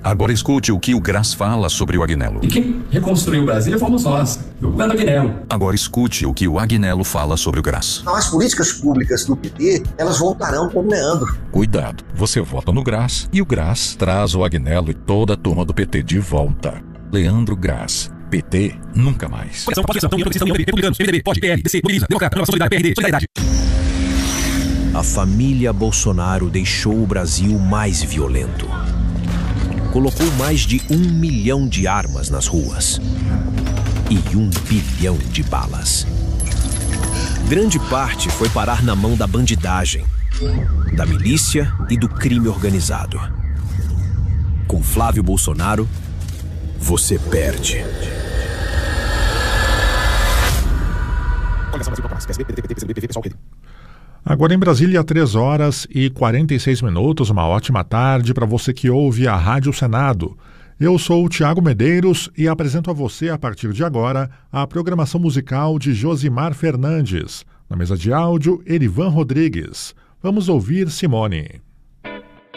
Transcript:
Agora escute o que o Grass fala sobre o Agnello. E quem reconstruiu Brasília fomos nós, o governo Agnello. Agora escute o que o Agnello fala sobre o Grass. As políticas públicas do PT, elas voltarão com o Leandro. Cuidado, você vota no Grass e o Grass traz o Agnello e toda a turma do PT de volta. Leandro Grass. PT nunca mais. A família Bolsonaro deixou o Brasil mais violento. Colocou mais de 1 milhão de armas nas ruas e 1 bilhão de balas. Grande parte foi parar na mão da bandidagem, da milícia e do crime organizado. Com Flávio Bolsonaro, você perde. Agora em Brasília, 3h46, uma ótima tarde para você que ouve a Rádio Senado. Eu sou o Tiago Medeiros e apresento a você, a partir de agora, a programação musical de Josimar Fernandes. Na mesa de áudio, Erivan Rodrigues. Vamos ouvir Simone.